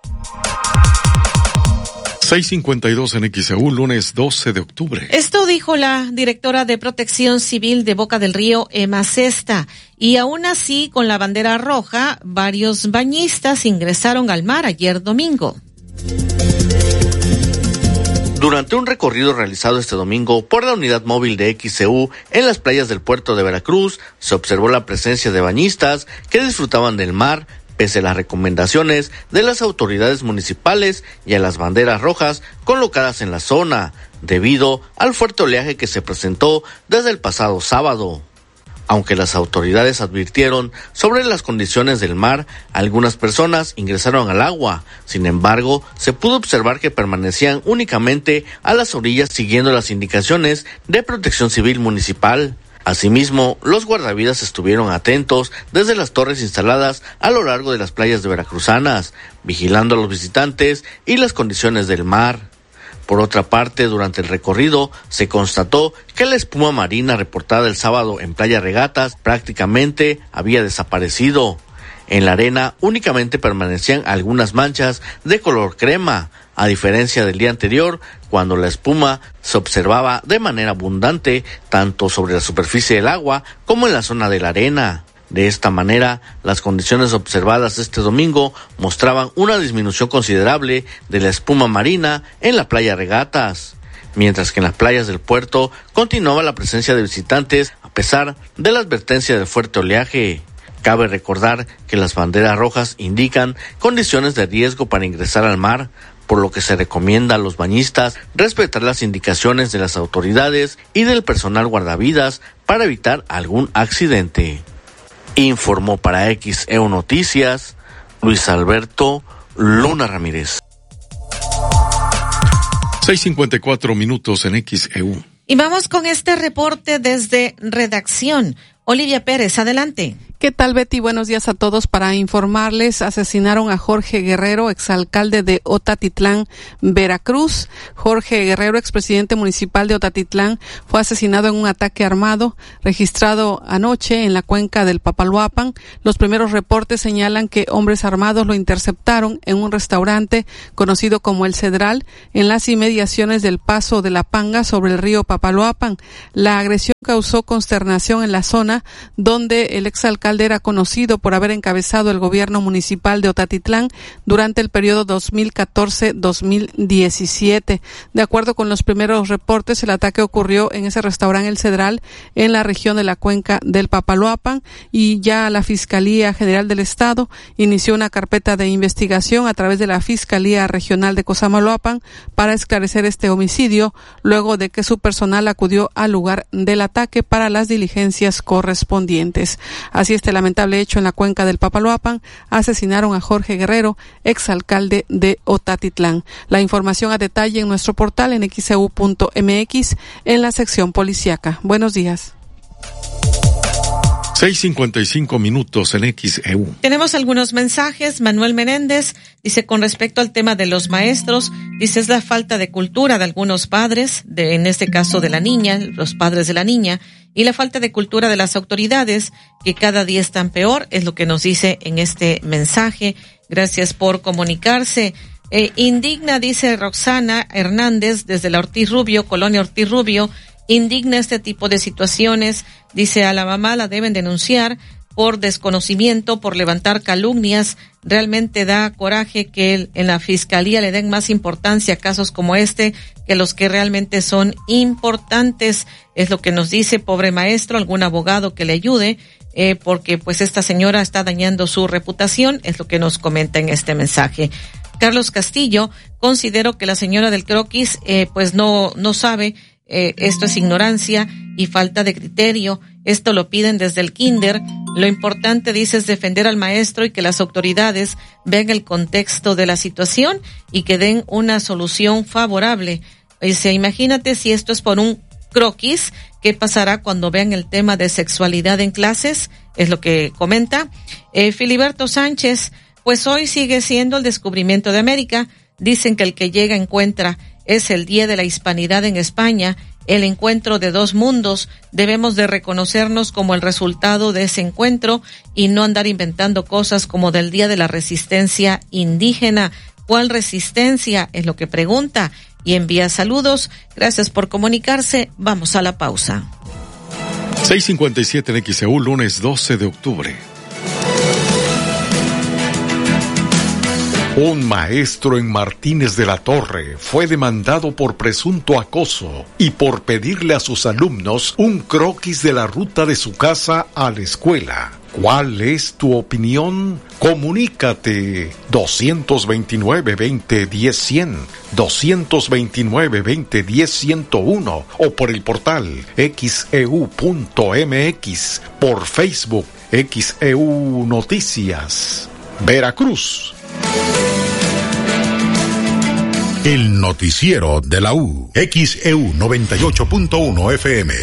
I: seis cincuenta y dos en X E U, lunes doce de octubre.
F: Esto dijo la directora de Protección Civil de Boca del Río, Emma Cesta. Y aún así, con la bandera roja, varios bañistas ingresaron al mar ayer domingo.
P: Durante un recorrido realizado este domingo por la unidad móvil de X E U en las playas del puerto de Veracruz, se observó la presencia de bañistas que disfrutaban del mar, pese a las recomendaciones de las autoridades municipales y a las banderas rojas colocadas en la zona, debido al fuerte oleaje que se presentó desde el pasado sábado. Aunque las autoridades advirtieron sobre las condiciones del mar, algunas personas ingresaron al agua. Sin embargo, se pudo observar que permanecían únicamente a las orillas siguiendo las indicaciones de Protección Civil Municipal. Asimismo, los guardavidas estuvieron atentos desde las torres instaladas a lo largo de las playas de veracruzanas, vigilando a los visitantes y las condiciones del mar. Por otra parte, durante el recorrido se constató que la espuma marina reportada el sábado en Playa Regatas prácticamente había desaparecido. En la arena únicamente permanecían algunas manchas de color crema, a diferencia del día anterior, cuando la espuma se observaba de manera abundante tanto sobre la superficie del agua como en la zona de la arena. De esta manera, las condiciones observadas este domingo mostraban una disminución considerable de la espuma marina en la Playa Regatas, mientras que en las playas del puerto continuaba la presencia de visitantes a pesar de la advertencia de fuerte oleaje. Cabe recordar que las banderas rojas indican condiciones de riesgo para ingresar al mar, por lo que se recomienda a los bañistas respetar las indicaciones de las autoridades y del personal guardavidas para evitar algún accidente. Informó para X E U Noticias, Luis Alberto Luna Ramírez.
I: seis cincuenta y cuatro minutos en X E U.
F: Y vamos con este reporte desde redacción. Olivia Pérez, adelante.
Q: ¿Qué tal, Betty? Buenos días a todos. Para informarles, asesinaron a Jorge Guerrero, exalcalde de Otatitlán, Veracruz. Jorge Guerrero, expresidente municipal de Otatitlán, fue asesinado en un ataque armado registrado anoche en la cuenca del Papaloapan. Los primeros reportes señalan que hombres armados lo interceptaron en un restaurante conocido como El Cedral, en las inmediaciones del Paso de la Panga sobre el río Papaloapan. La agresión causó consternación en la zona donde el exalcalde era conocido por haber encabezado el gobierno municipal de Otatitlán durante el periodo dos mil catorce a dos mil diecisiete. De acuerdo con los primeros reportes, el ataque ocurrió en ese restaurante El Cedral, en la región de la cuenca del Papaloapan, y ya la Fiscalía General del Estado inició una carpeta de investigación a través de la Fiscalía Regional de Cosamaloapan para esclarecer este homicidio, luego de que su personal acudió al lugar del ataque para las diligencias correspondientes. Así este lamentable hecho en la cuenca del Papaloapan, asesinaron a Jorge Guerrero, exalcalde de Otatitlán. La información a detalle en nuestro portal en x e u punto m x en la sección policíaca. Buenos días.
I: seis cincuenta y cinco minutos en X E U.
F: Tenemos algunos mensajes. Manuel Menéndez dice, con respecto al tema de los maestros, dice, es la falta de cultura de algunos padres, de, en este caso de la niña, los padres de la niña, y la falta de cultura de las autoridades, que cada día están peor, es lo que nos dice en este mensaje. Gracias por comunicarse. Eh, indigna, dice Roxana Hernández, desde la Ortiz Rubio, Colonia Ortiz Rubio, indigna este tipo de situaciones. Dice, a la mamá la deben denunciar por desconocimiento, por levantar calumnias. Realmente da coraje que el, en la fiscalía le den más importancia a casos como este que los que realmente son importantes. Es lo que nos dice, pobre maestro, algún abogado que le ayude, eh, porque pues esta señora está dañando su reputación, es lo que nos comenta en este mensaje. Carlos Castillo, considero que la señora del croquis eh, pues no, no sabe. Eh, esto es ignorancia y falta de criterio. Esto lo piden desde el kinder. Lo importante, dice, es defender al maestro y que las autoridades vean el contexto de la situación y que den una solución favorable. Dice, imagínate si esto es por un croquis, ¿qué pasará cuando vean el tema de sexualidad en clases? Es lo que comenta. Eh, Filiberto Sánchez, pues hoy sigue siendo el descubrimiento de América. Dicen que el que llega encuentra. Es el Día de la Hispanidad en España, el encuentro de dos mundos. Debemos de reconocernos como el resultado de ese encuentro y no andar inventando cosas como del Día de la Resistencia Indígena. ¿Cuál resistencia? Es lo que pregunta y envía saludos. Gracias por comunicarse. Vamos a la pausa.
I: seis cincuenta y siete en X E U, lunes doce de octubre. Un maestro en Martínez de la Torre fue demandado por presunto acoso y por pedirle a sus alumnos un croquis de la ruta de su casa a la escuela. ¿Cuál es tu opinión? Comunícate dos veintinueve, veinte, diez, cien, dos veintinueve, veinte, diez, ciento uno o por el portal x e u punto m x, por Facebook X E U Noticias. Veracruz.
D: El noticiero de la U. X E U noventa y ocho punto uno F M.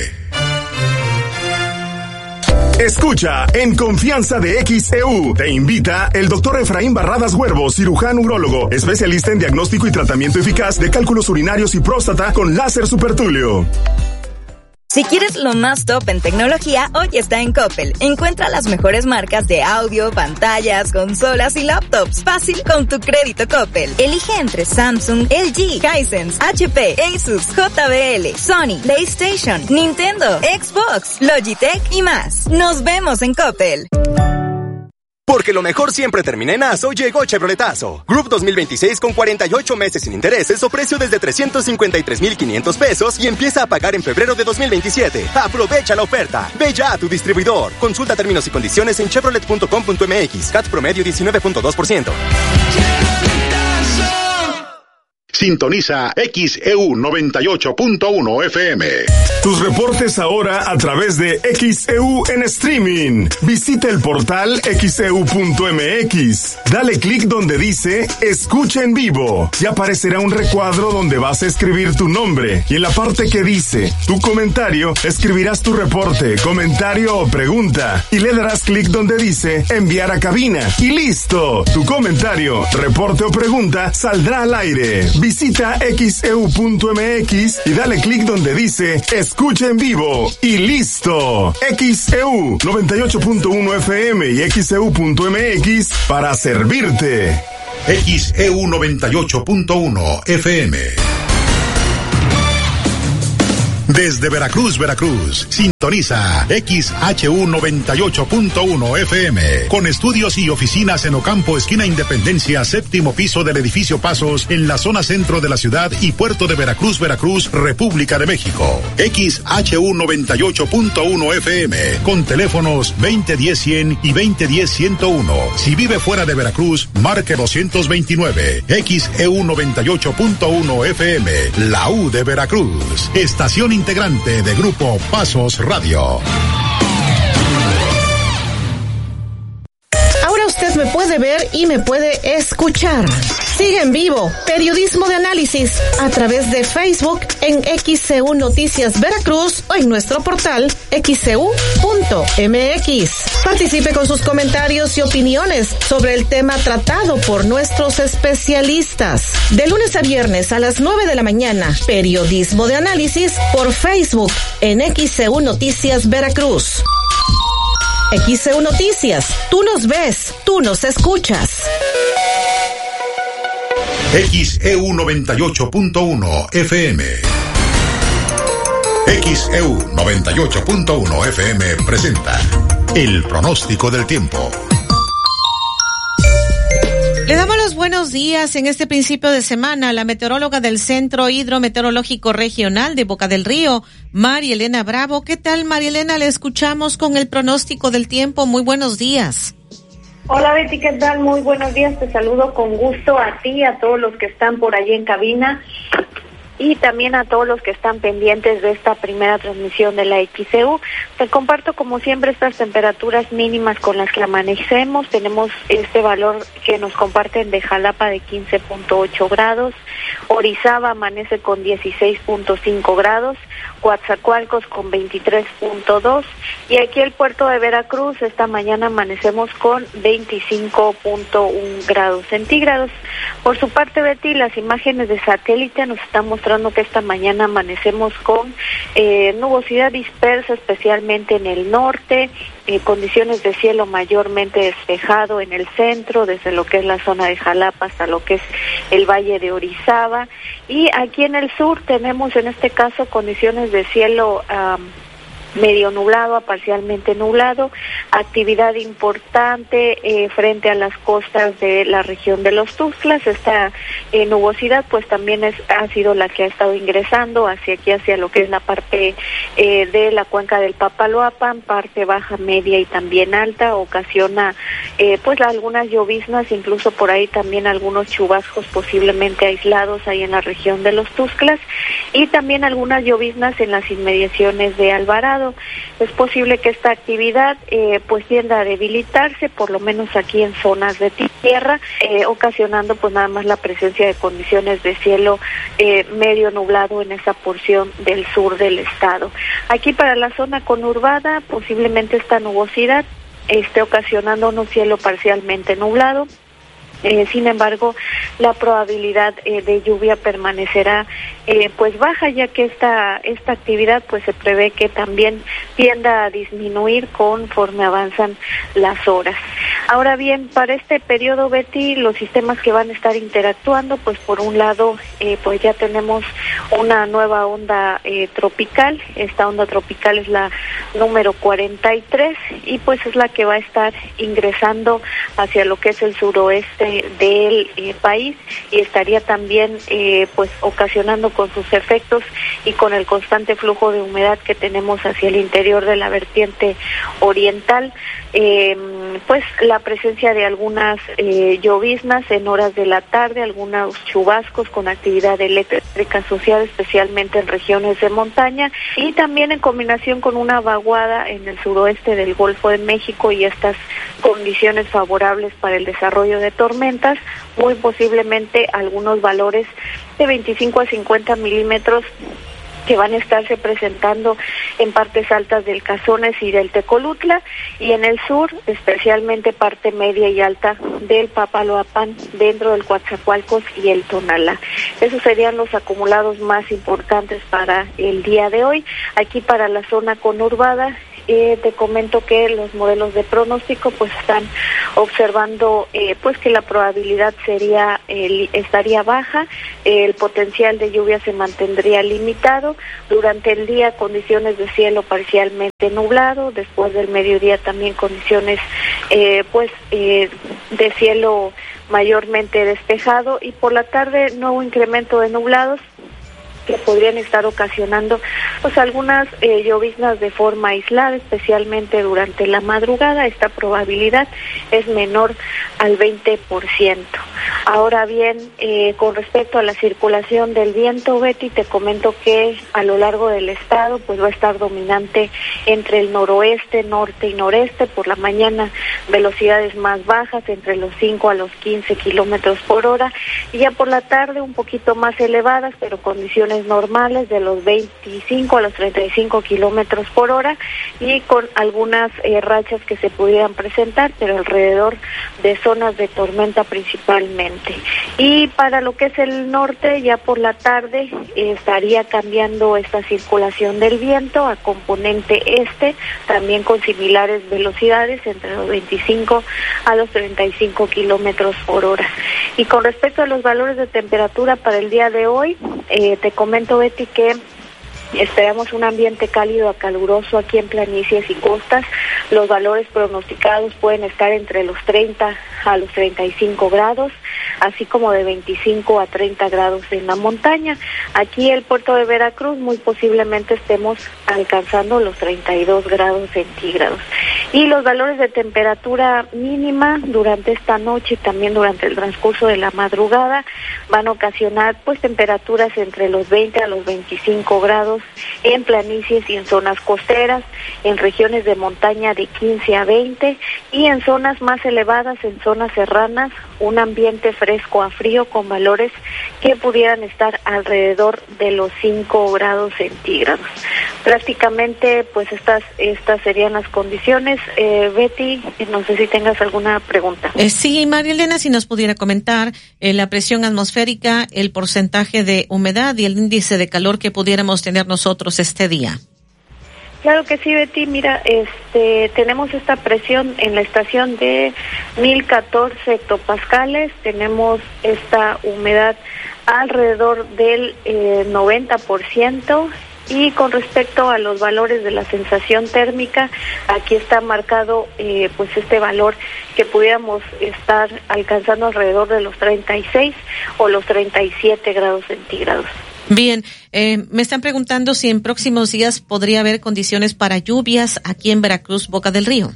R: Escucha En Confianza de X E U. Te invita el doctor Efraín Barradas Huervo, cirujano urólogo, especialista en diagnóstico y tratamiento eficaz de cálculos urinarios y próstata con láser supertulio.
J: Si quieres lo más top en tecnología, hoy está en Coppel. Encuentra las mejores marcas de audio, pantallas, consolas y laptops. Fácil con tu crédito Coppel. Elige entre Samsung, L G, Hisense, H P, Asus, J B L, Sony, PlayStation, Nintendo, Xbox, Logitech y más. Nos vemos en Coppel.
K: Porque lo mejor siempre termina en aso, llegó Chevroletazo. Group dos mil veintiséis con cuarenta y ocho meses sin intereses o precio desde trescientos cincuenta y tres mil quinientos pesos y empieza a pagar en febrero de dos mil veintisiete. Aprovecha la oferta. Ve ya a tu distribuidor. Consulta términos y condiciones en chevrolet punto com punto m x. C A T promedio diecinueve punto dos por ciento.
D: Sintoniza X E U noventa y ocho punto uno F M.
R: Tus reportes ahora a través de X E U en streaming. Visita el portal X E U punto M X. Dale clic donde dice Escucha en vivo y aparecerá un recuadro donde vas a escribir tu nombre. Y en la parte que dice tu comentario, escribirás tu reporte, comentario o pregunta. Y le darás clic donde dice Enviar a cabina. Y listo. Tu comentario, reporte o pregunta saldrá al aire. Visita X E U punto M X y dale clic donde dice Escucha en vivo. Y listo. X E U noventa y ocho punto uno F M y X E U punto M X para servirte.
D: X E U noventa y ocho punto uno F M. Desde Veracruz, Veracruz, sintoniza X H U noventa y ocho punto uno F M, con estudios y oficinas en Ocampo, esquina Independencia, séptimo piso del edificio Pasos, en la zona centro de la ciudad y puerto de Veracruz, Veracruz, República de México. X H U noventa y ocho punto uno F M, con teléfonos veinte diez cien y veinte diez ciento uno. Si vive fuera de Veracruz, marque doscientos veintinueve. X E U noventa y ocho punto uno F M, la U de Veracruz. Estación integrante de Grupo Pasos Radio.
F: Ahora usted me puede ver y me puede escuchar. Sigue en vivo Periodismo de Análisis a través de Facebook en X E U Noticias Veracruz o en nuestro portal X E U punto M X. Participe con sus comentarios y opiniones sobre el tema tratado por nuestros especialistas. De lunes a viernes a las nueve de la mañana, Periodismo de Análisis por Facebook en X E U Noticias Veracruz. X E U Noticias, tú nos ves, tú nos escuchas.
D: X E U noventa y ocho punto uno F M. X E U noventa y ocho punto uno F M presenta el pronóstico del tiempo.
F: Le damos los buenos días en este principio de semana. La meteoróloga del Centro Hidrometeorológico Regional de Boca del Río, María Elena Bravo. ¿Qué tal, María Elena? Le escuchamos con el pronóstico del tiempo. Muy buenos días.
S: Hola Betty, ¿qué tal? Muy buenos días, te saludo con gusto a ti, a todos los que están por allí en cabina y también a todos los que están pendientes de esta primera transmisión de la X E U. Te comparto como siempre estas temperaturas mínimas con las que amanecemos. Tenemos este valor que nos comparten de Jalapa de quince punto ocho grados, Orizaba amanece con dieciséis punto cinco grados, Coatzacoalcos con veintitrés punto dos y aquí el puerto de Veracruz esta mañana amanecemos con veinticinco punto uno grados centígrados. Por su parte, Betty, las imágenes de satélite nos están mostrando que esta mañana amanecemos con eh, nubosidad dispersa, especialmente en el norte, eh, condiciones de cielo mayormente despejado en el centro, desde lo que es la zona de Jalapa hasta lo que es el valle de Orizaba, y aquí en el sur tenemos en este caso condiciones de cielo um, medio nublado a parcialmente nublado, actividad importante eh, frente a las costas de la región de los Tuxtlas. Esta eh, nubosidad pues también es, ha sido la que ha estado ingresando hacia aquí, hacia lo que es la parte eh, de la cuenca del Papaloapan, parte baja, media y también alta, ocasiona eh, pues algunas lloviznas, incluso por ahí también algunos chubascos posiblemente aislados ahí en la región de los Tuxtlas y también algunas lloviznas en las inmediaciones de Alvarado. Es posible que esta actividad eh, pues tienda a debilitarse, por lo menos aquí en zonas de tierra, eh, ocasionando pues nada más la presencia de condiciones de cielo eh, medio nublado en esa porción del sur del estado. Aquí para la zona conurbada, posiblemente esta nubosidad esté ocasionando un cielo parcialmente nublado. Eh, sin embargo, la probabilidad eh, de lluvia permanecerá eh, pues baja, ya que esta esta actividad pues se prevé que también tienda a disminuir conforme avanzan las horas. Ahora bien, para este periodo, Betty, los sistemas que van a estar interactuando, pues por un lado, eh, pues ya tenemos una nueva onda eh, tropical. Esta onda tropical es la número cuarenta y tres y pues es la que va a estar ingresando hacia lo que es el suroeste del eh, país y estaría también eh, pues ocasionando con sus efectos y con el constante flujo de humedad que tenemos hacia el interior de la vertiente oriental eh, pues la presencia de algunas eh, lloviznas en horas de la tarde, algunos chubascos con actividad eléctrica asociada especialmente en regiones de montaña y también en combinación con una vaguada en el suroeste del Golfo de México y estas condiciones favorables para el desarrollo de tormentas, muy posiblemente algunos valores de veinticinco a cincuenta milímetros que van a estarse presentando en partes altas del Cazones y del Tecolutla y en el sur, especialmente parte media y alta del Papaloapan, dentro del Coatzacoalcos y el Tonalá. Esos serían los acumulados más importantes para el día de hoy. Aquí para la zona conurbada, Eh, te comento que los modelos de pronóstico pues están observando eh, pues que la probabilidad sería eh, estaría baja, eh, el potencial de lluvia se mantendría limitado, durante el día condiciones de cielo parcialmente nublado, después del mediodía también condiciones eh, pues eh, de cielo mayormente despejado y por la tarde nuevo incremento de nublados que podrían estar ocasionando pues algunas eh, lloviznas de forma aislada, especialmente durante la madrugada. Esta probabilidad es menor al veinte por ciento. Ahora bien, eh, con respecto a la circulación del viento, Betty, te comento que a lo largo del estado pues va a estar dominante entre el noroeste, norte y noreste. Por la mañana velocidades más bajas, entre los cinco a los quince kilómetros por hora, y ya por la tarde un poquito más elevadas, pero condiciones normales de los veinticinco a los treinta y cinco kilómetros por hora y con algunas eh, rachas que se pudieran presentar, pero alrededor de zonas de tormenta principalmente. Y para lo que es el norte, ya por la tarde eh, estaría cambiando esta circulación del viento a componente este, también con similares velocidades entre los veinticinco a los treinta y cinco kilómetros por hora. Y con respecto a los valores de temperatura para el día de hoy, eh, te comento, Betty, que esperamos un ambiente cálido a caluroso aquí en planicies y costas. Los valores pronosticados pueden estar entre los treinta a los treinta y cinco grados, así como de veinticinco a treinta grados en la montaña. Aquí el puerto de Veracruz muy posiblemente estemos alcanzando los treinta y dos grados centígrados. Y los valores de temperatura mínima durante esta noche y también durante el transcurso de la madrugada van a ocasionar pues temperaturas entre los veinte a los veinticinco grados en planicies y en zonas costeras, en regiones de montaña de quince a veinte y en zonas más elevadas, en zonas serranas, un ambiente fresco a frío con valores que pudieran estar alrededor de los cinco grados centígrados. Prácticamente pues estas estas serían las condiciones. Eh, Betty, no sé si tengas alguna pregunta.
F: Eh, sí, María Elena, si nos pudiera comentar eh, la presión atmosférica, el porcentaje de humedad y el índice de calor que pudiéramos tener nosotros este día.
S: Claro que sí, Betty. Mira, este, tenemos esta presión en la estación de mil catorce hectopascales, tenemos esta humedad alrededor del eh, noventa por ciento. Y con respecto a los valores de la sensación térmica, aquí está marcado eh, pues este valor que pudiéramos estar alcanzando alrededor de los treinta y seis o los treinta y siete grados centígrados.
F: Bien, eh, me están preguntando si en próximos días podría haber condiciones para lluvias aquí en Veracruz, Boca del Río.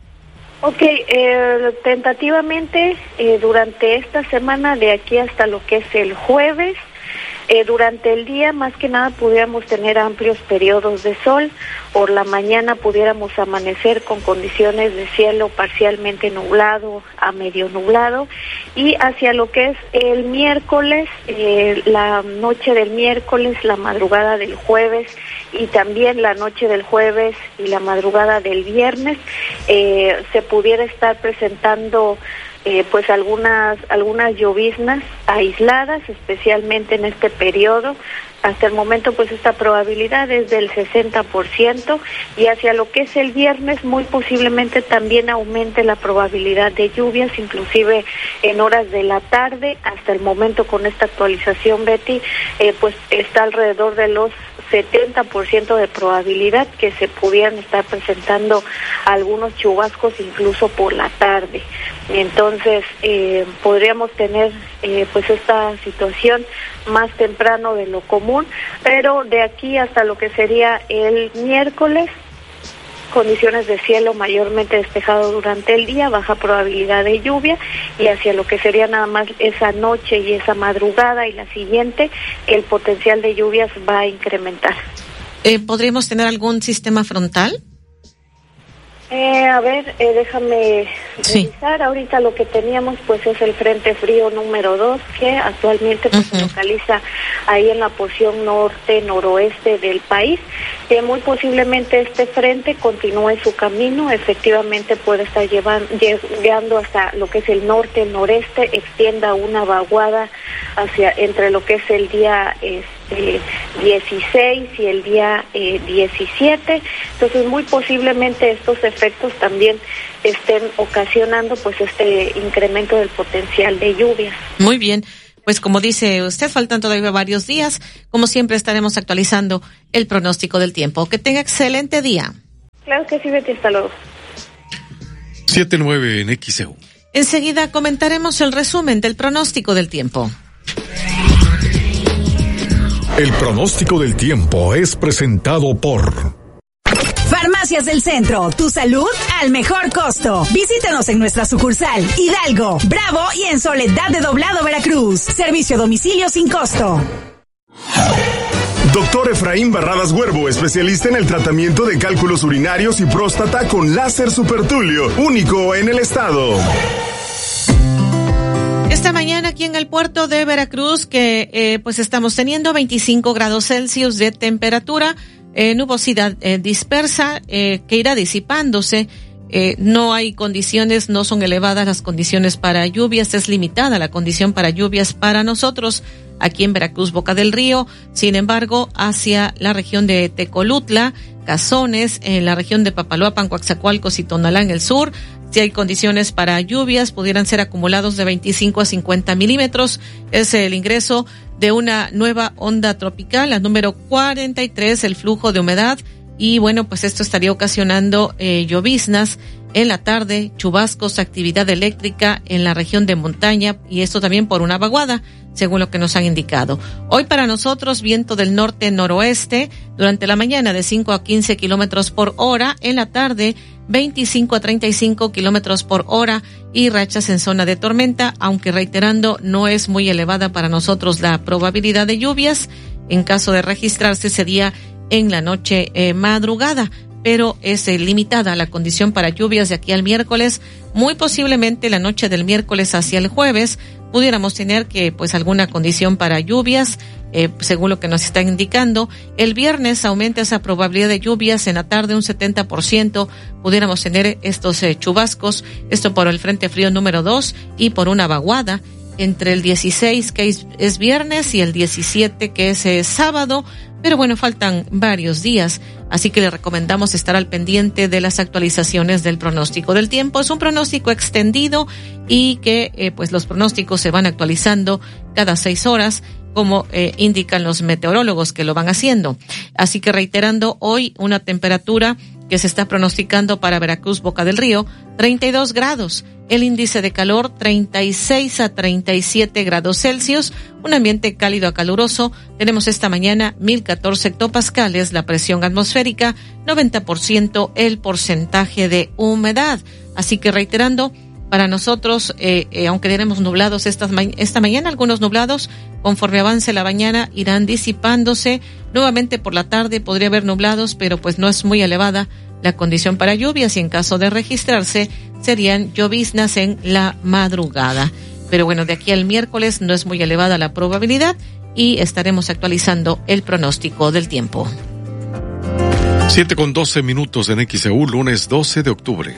S: Ok, eh, tentativamente eh, durante esta semana de aquí hasta lo que es el jueves, Eh, durante el día, más que nada, pudiéramos tener amplios periodos de sol. Por la mañana pudiéramos amanecer con condiciones de cielo parcialmente nublado a medio nublado. Y hacia lo que es el miércoles, eh, la noche del miércoles, la madrugada del jueves y también la noche del jueves y la madrugada del viernes, eh, se pudiera estar presentando Eh, pues algunas algunas lloviznas aisladas, especialmente en este periodo. Hasta el momento pues esta probabilidad es del sesenta por ciento y hacia lo que es el viernes muy posiblemente también aumente la probabilidad de lluvias, inclusive en horas de la tarde. Hasta el momento con esta actualización, Betty, eh, pues está alrededor de los setenta por ciento de probabilidad que se pudieran estar presentando algunos chubascos incluso por la tarde. Entonces eh, podríamos tener eh, pues esta situación más temprano de lo común, pero de aquí hasta lo que sería el miércoles condiciones de cielo mayormente despejado durante el día, baja probabilidad de lluvia, y hacia lo que sería nada más esa noche y esa madrugada y la siguiente, el potencial de lluvias va a incrementar.
F: Eh, ¿Podríamos tener algún sistema frontal?
S: Eh, a ver, eh, déjame sí. revisar. Ahorita lo que teníamos pues es el Frente Frío número dos, que actualmente pues, uh-huh. se localiza ahí en la porción norte-noroeste del país. Eh, muy posiblemente este frente continúe su camino, efectivamente puede estar llevando, llegando hasta lo que es el norte-noreste, extienda una vaguada hacia entre lo que es el día este, dieciséis y el día eh, diecisiete. Entonces muy posiblemente estos efectos también estén ocasionando pues este incremento del potencial de lluvias.
F: Muy bien, pues como dice usted, faltan todavía varios días. Como siempre estaremos actualizando el pronóstico del tiempo. Que tenga excelente día.
S: Claro que sí, Betty, hasta luego.
I: siete nueve en X E U.
F: Enseguida comentaremos el resumen del pronóstico del tiempo.
R: El pronóstico del tiempo es presentado por
M: Farmacias del Centro, tu salud al mejor costo. Visítanos en nuestra sucursal Hidalgo, Bravo y en Soledad de Doblado, Veracruz. Servicio a domicilio sin costo.
R: Doctor Efraín Barradas Huervo, especialista en el tratamiento de cálculos urinarios y próstata con láser supertulio, único en el estado.
F: Esta mañana aquí en el puerto de Veracruz, que eh, pues estamos teniendo veinticinco grados Celsius de temperatura, eh, nubosidad eh, dispersa eh, que irá disipándose. Eh, no hay condiciones, no son elevadas las condiciones para lluvias, es limitada la condición para lluvias para nosotros aquí en Veracruz, Boca del Río. Sin embargo, hacia la región de Tecolutla, Cazones, en la región de Papaloapan, Coaxacualcos y Tonalá en el sur, si hay condiciones para lluvias, pudieran ser acumulados de veinticinco a cincuenta milímetros. Es el ingreso de una nueva onda tropical, la número cuarenta y tres, el flujo de humedad. Y bueno, pues esto estaría ocasionando eh, lloviznas en la tarde, chubascos, actividad eléctrica en la región de montaña, y esto también por una vaguada, según lo que nos han indicado. Hoy para nosotros, viento del norte-noroeste, durante la mañana de cinco a quince kilómetros por hora, en la tarde veinticinco a treinta y cinco kilómetros por hora y rachas en zona de tormenta, aunque reiterando, no es muy elevada para nosotros la probabilidad de lluvias. En caso de registrarse sería en la noche eh, madrugada, pero es eh, limitada la condición para lluvias de aquí al miércoles. Muy posiblemente la noche del miércoles hacia el jueves pudiéramos tener que pues alguna condición para lluvias, eh, según lo que nos está indicando. El viernes aumenta esa probabilidad de lluvias en la tarde un setenta por ciento, pudiéramos tener estos eh, chubascos, esto por el Frente Frío número dos y por una vaguada entre el dieciséis, que es, es viernes, y el diecisiete, que es eh, sábado. Pero bueno, faltan varios días, así que le recomendamos estar al pendiente de las actualizaciones del pronóstico del tiempo. Es un pronóstico extendido y que eh, pues los pronósticos se van actualizando cada seis horas, como eh, indican los meteorólogos que lo van haciendo. Así que reiterando, hoy una temperatura que se está pronosticando para Veracruz, Boca del Río, treinta y dos grados. El índice de calor, treinta y seis a treinta y siete grados Celsius. Un ambiente cálido a caluroso. Tenemos esta mañana mil catorce hectopascales la presión atmosférica, noventa por ciento el porcentaje de humedad. Así que reiterando, para nosotros, eh, eh, aunque tenemos nublados esta, ma- esta mañana, algunos nublados, conforme avance la mañana irán disipándose. Nuevamente por la tarde podría haber nublados, pero pues no es muy elevada la condición para lluvias, y en caso de registrarse serían lloviznas en la madrugada. Pero bueno, de aquí al miércoles no es muy elevada la probabilidad y estaremos actualizando el pronóstico del tiempo.
I: siete con doce minutos en X E U, lunes doce de octubre.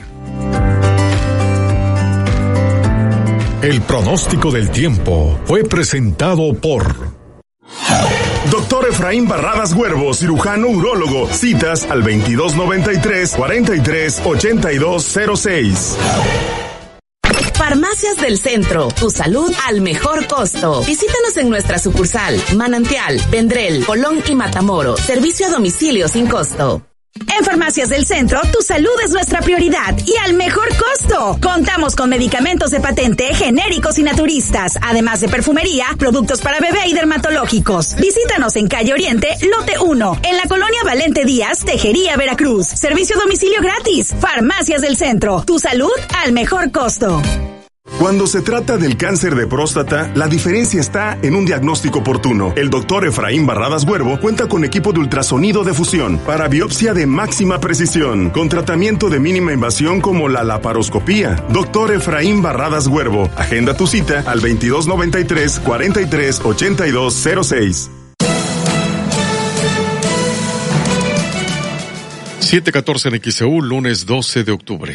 R: El pronóstico del tiempo fue presentado por Doctor Efraín Barradas Huervo, cirujano urólogo. Citas al veintidós noventa y tres, cuarenta y tres, ochenta y dos cero seis.
L: Farmacias del Centro, tu salud al mejor costo. Visítanos en nuestra sucursal Manantial, Vendrell, Colón y Matamoros. Servicio a domicilio sin costo.
M: En Farmacias del Centro, tu salud es nuestra prioridad y al mejor costo. Contamos con medicamentos de patente, genéricos y naturistas, además de perfumería, productos para bebé y dermatológicos. Visítanos en Calle Oriente, Lote uno, en la colonia Valente Díaz, Tejería, Veracruz. Servicio a domicilio gratis. Farmacias del Centro, tu salud al mejor costo.
R: Cuando se trata del cáncer de próstata, la diferencia está en un diagnóstico oportuno. El doctor Efraín Barradas Huervo cuenta con equipo de ultrasonido de fusión para biopsia de máxima precisión, con tratamiento de mínima invasión como la laparoscopía. Doctor Efraín Barradas Huervo, agenda tu cita al veintidós noventa y tres, cuarenta y tres, ochenta y dos cero seis.
I: siete catorce en X E U, lunes doce de octubre.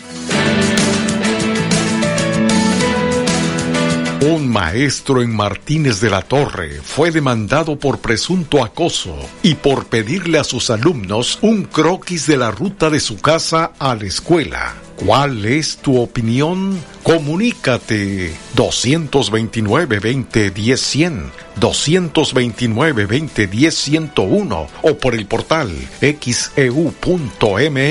I: Un maestro en Martínez de la Torre fue demandado por presunto acoso y por pedirle a sus alumnos un croquis de la ruta de su casa a la escuela. ¿Cuál es tu opinión? Comunícate doscientos veintinueve, veinte, diez, cien, doscientos veintinueve, veinte, diez, ciento uno o por el portal X E U punto M